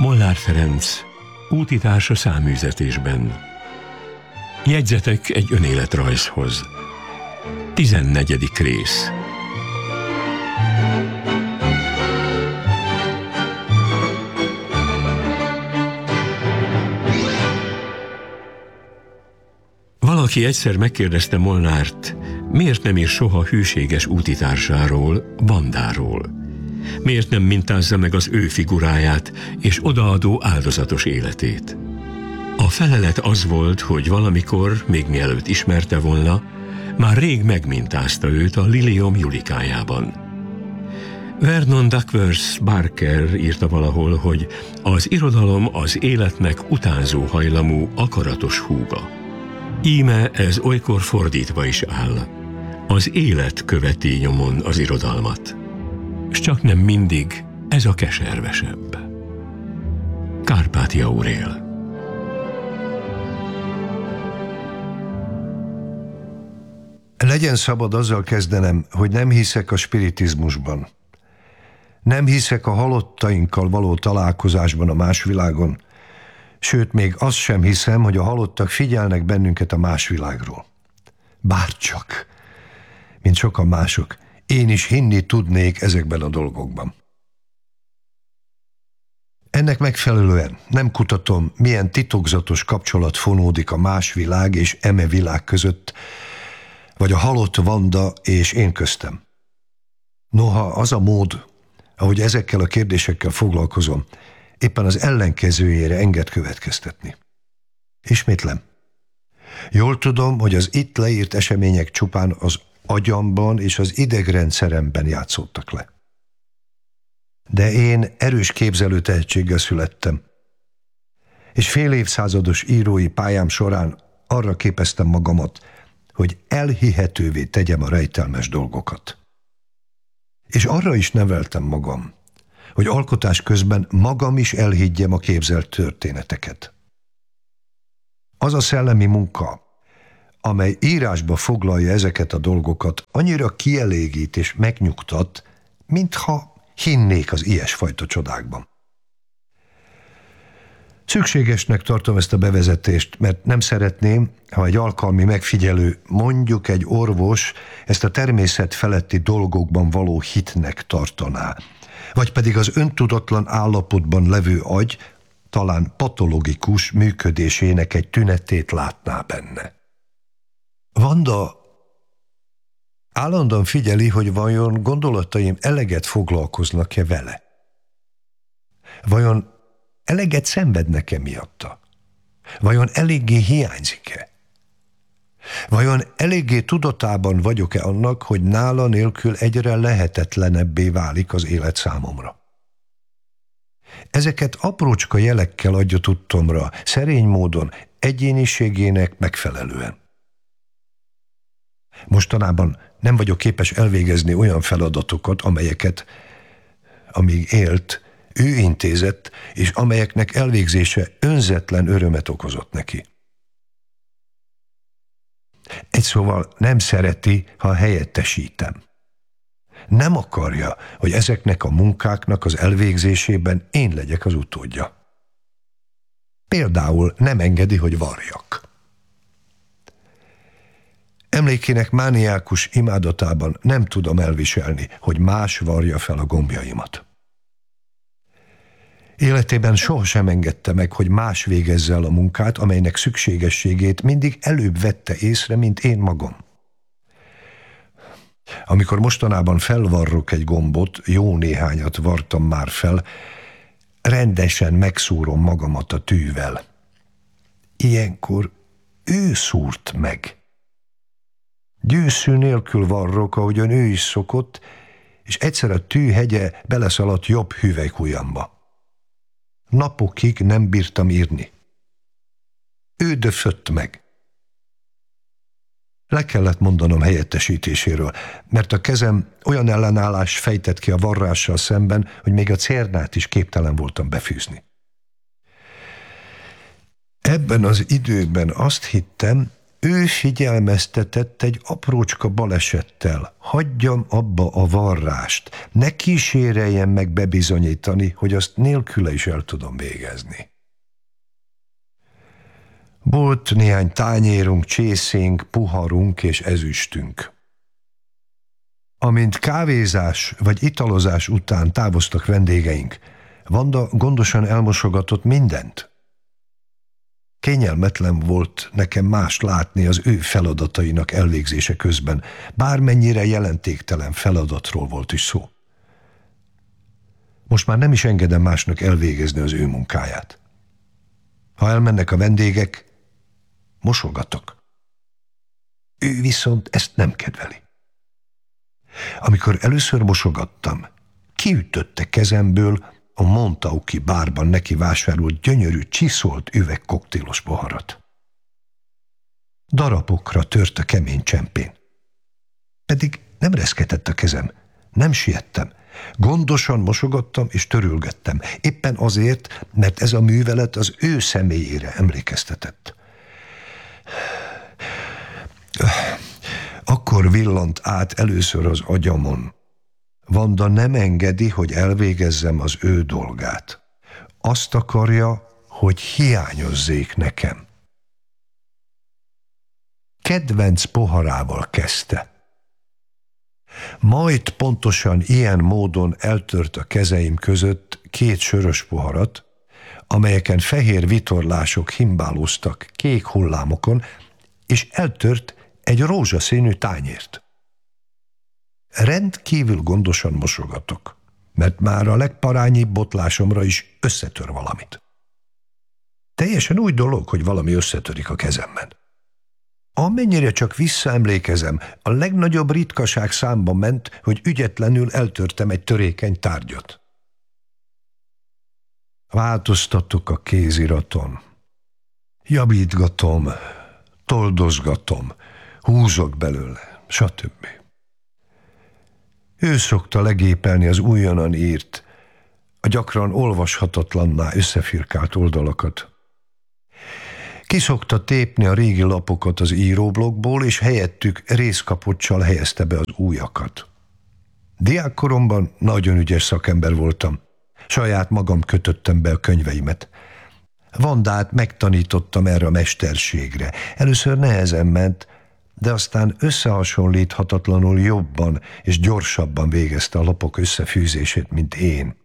Molnár Ferenc, útitársa száműzetésben. Jegyzetek egy önéletrajzhoz. 14. rész. Valaki egyszer megkérdezte Molnárt, miért nem ír soha hűséges útitársáról, Vandáról. Miért nem mintázza meg az ő figuráját és odaadó áldozatos életét? A felelet az volt, hogy valamikor, még mielőtt ismerte volna, már rég megmintázta őt a Liliom Julikájában. Vernon Duckworth Barker írta valahol, hogy az irodalom az életnek utánzó hajlamú, akaratos húga. Íme ez olykor fordítva is áll. Az élet követi nyomon az irodalmat. S csak nem mindig ez a keservesebb. Kárpáti Aurél. Legyen szabad azzal kezdenem, hogy nem hiszek a spiritizmusban. Nem hiszek a halottainkkal való találkozásban a másvilágon, sőt, még azt sem hiszem, hogy a halottak figyelnek bennünket a másvilágról. Bárcsak, mint sokan mások, én is hinni tudnék ezekben a dolgokban. Ennek megfelelően nem kutatom, milyen titokzatos kapcsolat fonódik a másvilág és eme világ között, vagy a halott Vanda és én köztem. Noha az a mód, ahogy ezekkel a kérdésekkel foglalkozom, éppen az ellenkezőjére enged következtetni. Ismétlem. Jól tudom, hogy az itt leírt események csupán az agyamban és az idegrendszeremben játszódtak le. De én erős képzelő tehetséggel születtem, és fél évszázados írói pályám során arra képeztem magamat, hogy elhihetővé tegyem a rejtelmes dolgokat. És arra is neveltem magam, hogy alkotás közben magam is elhiggyem a képzelt történeteket. Az a szellemi munka, amely írásba foglalja ezeket a dolgokat, annyira kielégít és megnyugtat, mintha hinnék az ilyesfajta csodákban. Szükségesnek tartom ezt a bevezetést, mert nem szeretném, ha egy alkalmi megfigyelő, mondjuk egy orvos ezt a természet feletti dolgokban való hitnek tartaná, vagy pedig az öntudatlan állapotban levő agy talán patologikus működésének egy tünetét látná benne. Vanda állandóan figyeli, hogy vajon gondolataim eleget foglalkoznak-e vele. Vajon eleget szenvednek-e miatta? Vajon eléggé hiányzik-e? Vajon eléggé tudatában vagyok-e annak, hogy nála nélkül egyre lehetetlenebbé válik az élet számomra? Ezeket aprócska jelekkel adja tudtomra, szerény módon, egyéniségének megfelelően. Mostanában nem vagyok képes elvégezni olyan feladatokat, amelyeket, amíg élt, ő intézett, és amelyeknek elvégzése önzetlen örömet okozott neki. Egy szóval nem szereti, ha helyettesítem. Nem akarja, hogy ezeknek a munkáknak az elvégzésében én legyek az utódja. Például nem engedi, hogy varjak. Emlékének mániákus imádatában nem tudom elviselni, hogy más varja fel a gombjaimat. Életében sohasem engedte meg, hogy más végezze el a munkát, amelynek szükségességét mindig előbb vette észre, mint én magam. Amikor mostanában felvarrok egy gombot, jó néhányat vartam már fel, rendesen megszúrom magamat a tűvel. Ilyenkor ő szúrt meg. Győzszű nélkül varrok, ahogyan ő is szokott, és egyszer a tű hegye beleszaladt jobb hüvelykujjamba. Napokig nem bírtam írni. Ő döfött meg. Le kellett mondanom helyettesítéséről, mert a kezem olyan ellenállás fejtett ki a varrással szemben, hogy még a cérnát is képtelen voltam befűzni. Ebben az időben azt hittem, Ő figyelmeztetett egy aprócska balesettel. Hagyjam abba a varrást. Ne kíséreljen meg bebizonyítani, hogy azt nélküle is el tudom végezni. Volt néhány tányérunk, csészénk, puharunk és ezüstünk. Amint kávézás vagy italozás után távoztak vendégeink, Vanda gondosan elmosogatott mindent. Kényelmetlen volt nekem mást látni az ő feladatainak elvégzése közben, bármennyire jelentéktelen feladatról volt is szó. Most már nem is engedem másnak elvégezni az ő munkáját. Ha elmennek a vendégek, mosogatok. Ő viszont ezt nem kedveli. Amikor először mosogattam, kiütötte kezemből a Montauki bárban neki vásárolt gyönyörű csiszolt üveg koktélos poharat. Darabokra tört a kemény csempén. Pedig nem reszketett a kezem, nem siettem. Gondosan mosogattam és törülgettem, éppen azért, mert ez a művelet az ő személyére emlékeztetett. Akkor villant át először az agyamon. Vanda nem engedi, hogy elvégezzem az ő dolgát. Azt akarja, hogy hiányozzék nekem. Kedvenc poharával kezdte. Majd pontosan ilyen módon eltört a kezeim között 2 sörös poharat, amelyeken fehér vitorlások himbálóztak kék hullámokon, és eltört egy rózsaszínű tányért. Rendkívül gondosan mosogatok, mert már a legparányibb botlásomra is összetör valamit. Teljesen új dolog, hogy valami összetörik a kezemben. Amennyire csak visszaemlékezem, a legnagyobb ritkaság számba ment, hogy ügyetlenül eltörtem egy törékeny tárgyat. Változtatok a kéziraton. Javítgatom, toldozgatom, húzok belőle, stb. Ő szokta legépelni az újonnan írt, a gyakran olvashatatlanná összefirkált oldalakat. Ki szokta tépni a régi lapokat az íróblogból, és helyettük részkapoccsal helyezte be az újakat. Diákkoromban nagyon ügyes szakember voltam. Saját magam kötöttem be a könyveimet. Vandát megtanítottam erre a mesterségre. Először nehezen ment, de aztán összehasonlíthatatlanul jobban és gyorsabban végezte a lapok összefűzését, mint én.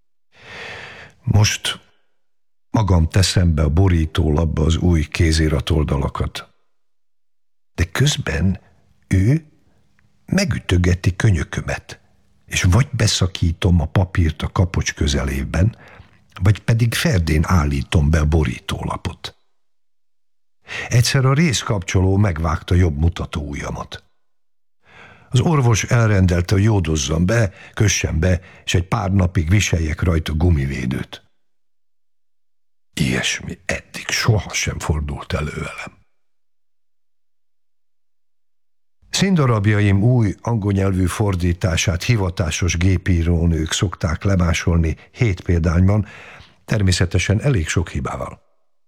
Most magam teszem be a borítólapba az új kéziratoldalakat. De közben ő megütögeti könyökömet, és vagy beszakítom a papírt a kapocs közelében, vagy pedig ferdén állítom be a borítólapot. Egyszer a részkapcsoló megvágta jobb mutató ujjamat. Az orvos elrendelte, hogy jódozzam be, kössem be, és egy pár napig viseljek rajta gumivédőt. Ilyesmi eddig sohasem fordult elő velem. Színdarabjaim új angol nyelvű fordítását hivatásos gépírónők szokták lemásolni 7 példányban, természetesen elég sok hibával.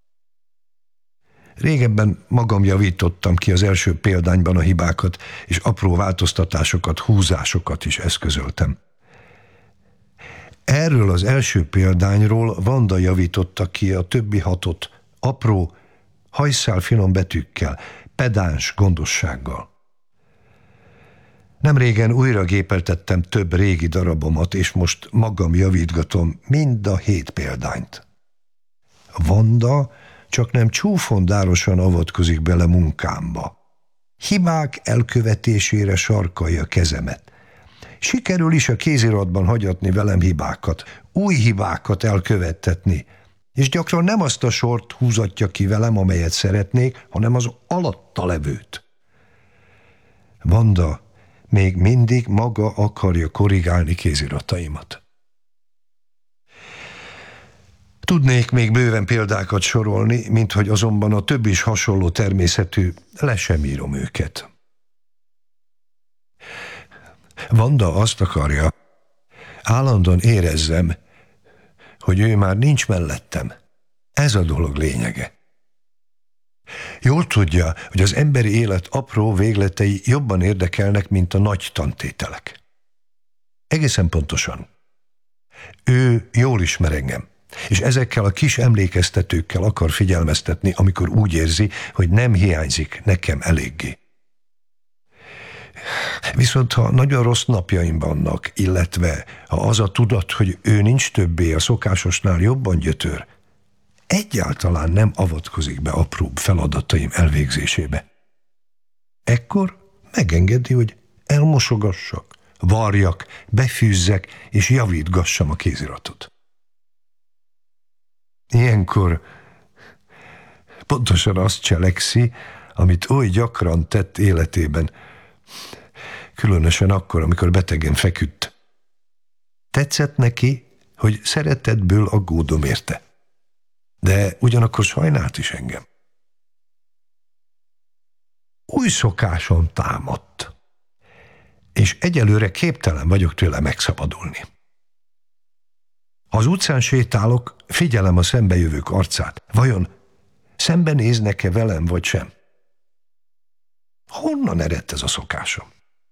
Régebben magam javítottam ki az első példányban a hibákat, és apró változtatásokat, húzásokat is eszközöltem. Erről az első példányról Vanda javította ki a többi 6-ot, apró, hajszál finom betűkkel, pedáns gondossággal. Nemrégen újra gépeltettem több régi darabomat, és most magam javítgatom mind a 7 példányt. Vanda csak nem csúfondárosan avatkozik bele munkámba. Hibák elkövetésére sarkalja kezemet. Sikerül is a kéziratban hagyatni velem hibákat, új hibákat elkövettetni, és gyakran nem azt a sort húzatja ki velem, amelyet szeretnék, hanem az alatta levőt. Vanda még mindig maga akarja korrigálni kézirataimat. Tudnék még bőven példákat sorolni, minthogy azonban a több is hasonló természetű, le sem írom őket. Vanda azt akarja, állandóan érezzem, hogy ő már nincs mellettem. Ez a dolog lényege. Jól tudja, hogy az emberi élet apró végletei jobban érdekelnek, mint a nagy tantételek. Egészen pontosan. Ő jól ismer engem, és ezekkel a kis emlékeztetőkkel akar figyelmeztetni, amikor úgy érzi, hogy nem hiányzik nekem eléggé. Viszont ha nagyon rossz napjaim vannak, illetve ha az a tudat, hogy ő nincs többé a szokásosnál jobban gyötör, egyáltalán nem avatkozik be apróbb feladataim elvégzésébe. Ekkor megengedi, hogy elmosogassak, varjak, befűzzek és javítgassam a kéziratot. Ilyenkor pontosan azt cselekszi, amit oly gyakran tett életében, különösen akkor, amikor betegen feküdt. Tetszett neki, hogy szeretetből aggódom érte, de ugyanakkor sajnált is engem. Új szokásom támadt, és egyelőre képtelen vagyok tőle megszabadulni. Ha az utcán sétálok, figyelem a szembejövők arcát. Vajon szembenéznek-e velem, vagy sem? Honnan eredt ez a szokásom?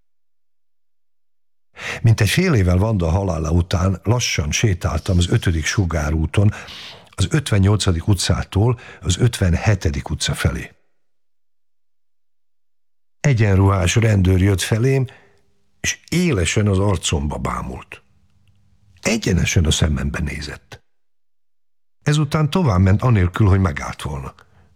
Mintegy fél évvel Vanda halála után lassan sétáltam az 5. sugárúton, az 58. utcától az 57. utca felé. Egyenruhás rendőr jött felém, és élesen az arcomba bámult. Egyenesen a szemembe nézett. Ezután továbbment anélkül, hogy megállt volna.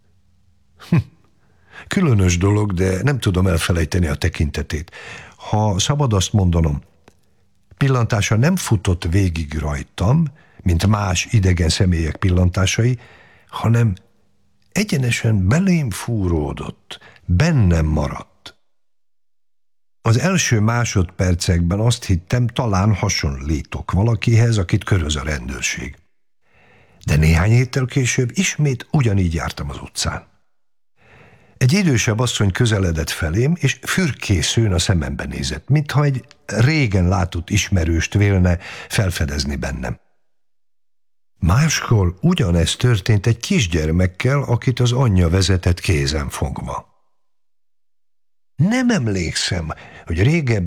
Különös dolog, de nem tudom elfelejteni a tekintetét. Ha szabad azt mondanom, pillantása nem futott végig rajtam, mint más idegen személyek pillantásai, hanem egyenesen belém fúródott, bennem maradt. Az első másodpercekben azt hittem, talán hasonlítok valakihez, akit köröz a rendőrség. De néhány héttel később ismét ugyanígy jártam az utcán. Egy idősebb asszony közeledett felém, és fürkészőn a szemembe nézett, mintha egy régen látott ismerőst vélne felfedezni bennem. Máskor ugyanez történt egy kisgyermekkel, akit az anyja vezetett kézen fogva. Nem emlékszem, hogy régebben